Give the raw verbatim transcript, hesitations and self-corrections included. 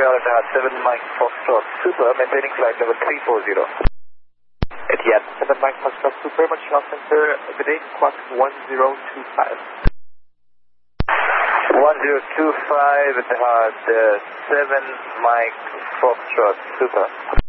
Etihad seven Mike Foxtrot Super, maintaining flight level three four zero. Etihad seven Mike Foxtrot Super, Montreal Center, good day, squawk one zero two five. one zero two five Etihad uh, seven Mike Foxtrot Super.